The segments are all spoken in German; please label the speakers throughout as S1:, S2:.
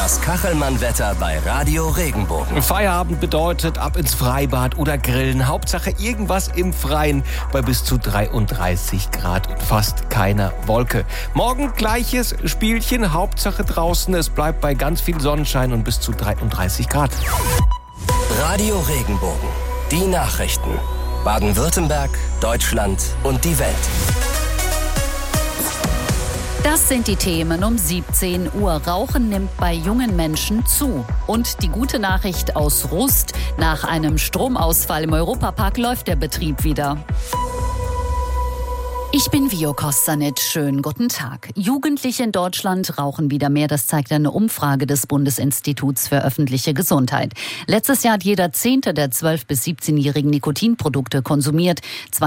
S1: Das Kachelmann-Wetter bei Radio Regenbogen.
S2: Feierabend bedeutet ab ins Freibad oder Grillen. Hauptsache irgendwas im Freien bei bis zu 33 Grad und fast keiner Wolke. Morgen gleiches Spielchen, Hauptsache draußen. Es bleibt bei ganz viel Sonnenschein und bis zu 33 Grad.
S1: Radio Regenbogen. Die Nachrichten. Baden-Württemberg, Deutschland und die Welt.
S3: Das sind die Themen um 17 Uhr. Rauchen nimmt bei jungen Menschen zu. Und die gute Nachricht aus Rust: Nach einem Stromausfall im Europapark läuft der Betrieb wieder. Ich bin Vio Kostanic. Schönen guten Tag. Jugendliche in Deutschland rauchen wieder mehr. Das zeigt eine Umfrage des Bundesinstituts für öffentliche Gesundheit. Letztes Jahr hat jeder 10. der 12- bis 17-Jährigen Nikotinprodukte konsumiert.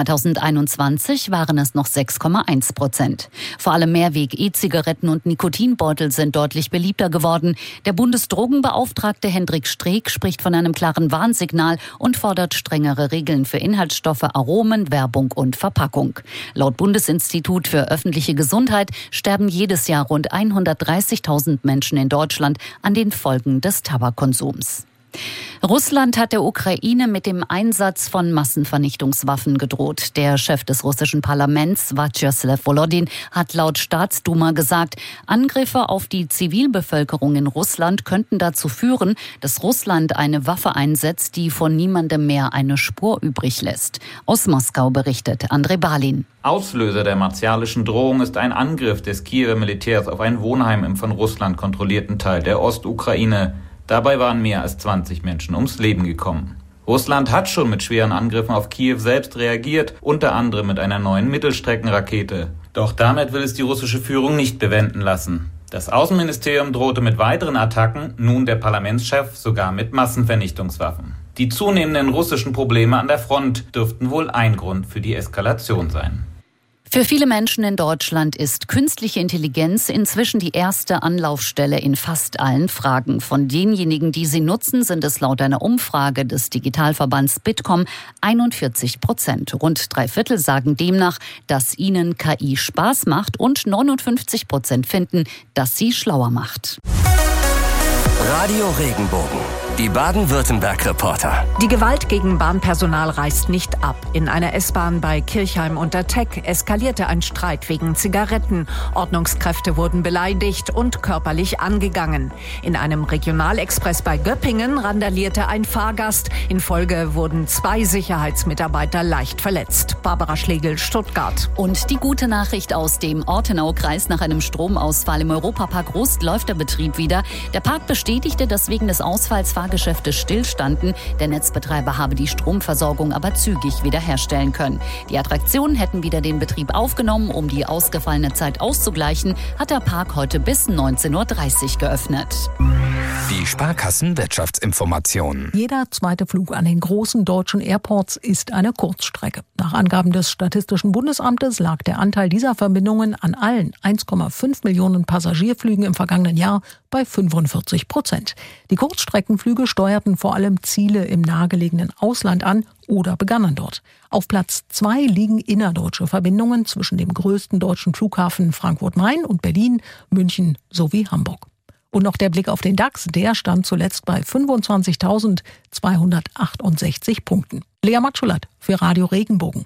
S3: 2021 waren es noch 6,1%. Vor allem Mehrweg, E-Zigaretten und Nikotinbeutel sind deutlich beliebter geworden. Der Bundesdrogenbeauftragte Hendrik Streeck spricht von einem klaren Warnsignal und fordert strengere Regeln für Inhaltsstoffe, Aromen, Werbung und Verpackung. Laut Bundesinstitut für öffentliche Gesundheit sterben jedes Jahr rund 130.000 Menschen in Deutschland an den Folgen des Tabakkonsums. Russland hat der Ukraine mit dem Einsatz von Massenvernichtungswaffen gedroht. Der Chef des russischen Parlaments, Vyacheslav Volodin, hat laut Staatsduma gesagt, Angriffe auf die Zivilbevölkerung in Russland könnten dazu führen, dass Russland eine Waffe einsetzt, die von niemandem mehr eine Spur übrig lässt. Aus Moskau berichtet Andrei Balin.
S4: Auslöser der martialischen Drohung ist ein Angriff des Kiewer Militärs auf ein Wohnheim im von Russland kontrollierten Teil der Ostukraine. Dabei waren mehr als 20 Menschen ums Leben gekommen. Russland hat schon mit schweren Angriffen auf Kiew selbst reagiert, unter anderem mit einer neuen Mittelstreckenrakete. Doch damit will es die russische Führung nicht bewenden lassen. Das Außenministerium drohte mit weiteren Attacken, nun der Parlamentschef sogar mit Massenvernichtungswaffen. Die zunehmenden russischen Probleme an der Front dürften wohl ein Grund für die Eskalation sein.
S3: Für viele Menschen in Deutschland ist künstliche Intelligenz inzwischen die erste Anlaufstelle in fast allen Fragen. Von denjenigen, die sie nutzen, sind es laut einer Umfrage des Digitalverbands Bitkom 41%. Rund 3/4 sagen demnach, dass ihnen KI Spaß macht und 59% finden, dass sie schlauer macht.
S1: Radio Regenbogen. Die Baden-Württemberg-Reporter.
S5: Die Gewalt gegen Bahnpersonal reißt nicht ab. In einer S-Bahn bei Kirchheim unter Teck eskalierte ein Streit wegen Zigaretten. Ordnungskräfte wurden beleidigt und körperlich angegangen. In einem Regionalexpress bei Göppingen randalierte ein Fahrgast. In Folge wurden 2 Sicherheitsmitarbeiter leicht verletzt. Barbara Schlegel, Stuttgart.
S3: Und die gute Nachricht aus dem Ortenaukreis: Nach einem Stromausfall im Europapark Rust läuft der Betrieb wieder. Der Park bestätigte, dass wegen des Ausfalls Fahrgeschäfte stillstanden. Der Netzbetreiber habe die Stromversorgung aber zügig wiederherstellen können. Die Attraktionen hätten wieder den Betrieb aufgenommen. Um die ausgefallene Zeit auszugleichen, hat der Park heute bis 19.30 Uhr geöffnet.
S6: Die Sparkassen-Wirtschaftsinformationen.
S7: Jeder zweite Flug an den großen deutschen Airports ist eine Kurzstrecke. Nach Angaben des Statistischen Bundesamtes lag der Anteil dieser Verbindungen an allen 1,5 Millionen Passagierflügen im vergangenen Jahr bei 45%. Die Kurzstreckenflüge steuerten vor allem Ziele im nahegelegenen Ausland an oder begannen dort. Auf Platz 2 liegen innerdeutsche Verbindungen zwischen dem größten deutschen Flughafen Frankfurt-Main und Berlin, München sowie Hamburg. Und noch der Blick auf den DAX, der stand zuletzt bei 25.268 Punkten. Lea Matschulat für Radio Regenbogen.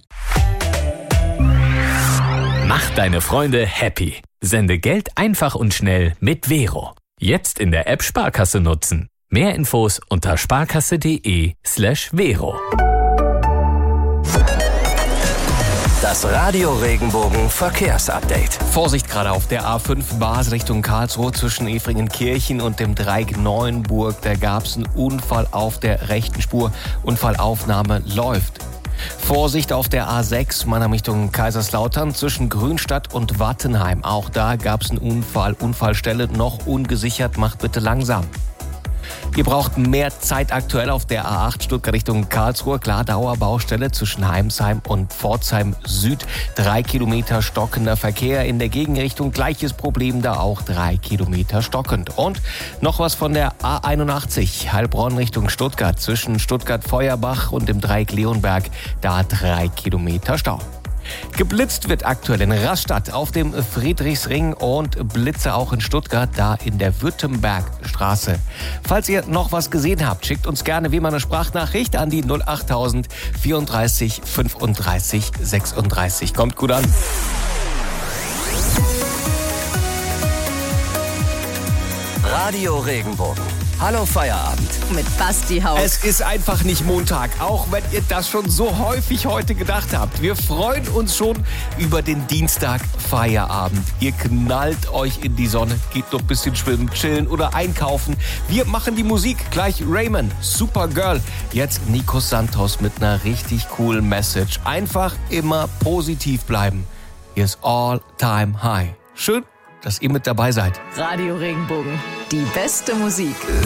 S8: Mach deine Freunde happy. Sende Geld einfach und schnell mit Vero. Jetzt in der App Sparkasse nutzen. Mehr Infos unter sparkasse.de/Vero.
S1: Das Radio Regenbogen Verkehrsupdate.
S2: Vorsicht gerade auf der A5 Bas Richtung Karlsruhe zwischen Efringenkirchen und dem Dreieck Neuenburg. Da gab es einen Unfall auf der rechten Spur. Unfallaufnahme läuft. Vorsicht auf der A6 Mannheim Richtung Kaiserslautern zwischen Grünstadt und Wattenheim. Auch da gab es einen Unfall. Unfallstelle noch ungesichert. Macht bitte langsam. Ihr braucht mehr Zeit aktuell auf der A8 Stuttgart Richtung Karlsruhe. Klar, Dauerbaustelle zwischen Heimsheim und Pforzheim Süd. 3 Kilometer stockender Verkehr. In der Gegenrichtung gleiches Problem, da auch 3 Kilometer stockend. Und noch was von der A81 Heilbronn Richtung Stuttgart. Zwischen Stuttgart-Feuerbach und dem Dreieck Leonberg. Da 3 Kilometer Stau. Geblitzt wird aktuell in Rastatt auf dem Friedrichsring und Blitze auch in Stuttgart, da in der Württembergstraße. Falls ihr noch was gesehen habt, schickt uns gerne wie immer eine Sprachnachricht an die 08000 34 35 36. Kommt gut an.
S1: Radio Regenbogen. Hallo Feierabend.
S3: Mit Basti Hauck.
S2: Es ist einfach nicht Montag, auch wenn ihr das schon so häufig heute gedacht habt. Wir freuen uns schon über den Dienstag Feierabend. Ihr knallt euch in die Sonne, geht noch ein bisschen schwimmen, chillen oder einkaufen. Wir machen die Musik. Gleich Raymond, Supergirl. Jetzt Nico Santos mit einer richtig coolen Message. Einfach immer positiv bleiben. Hier ist All Time High. Schön, dass ihr mit dabei seid.
S5: Radio Regenbogen, die beste Musik.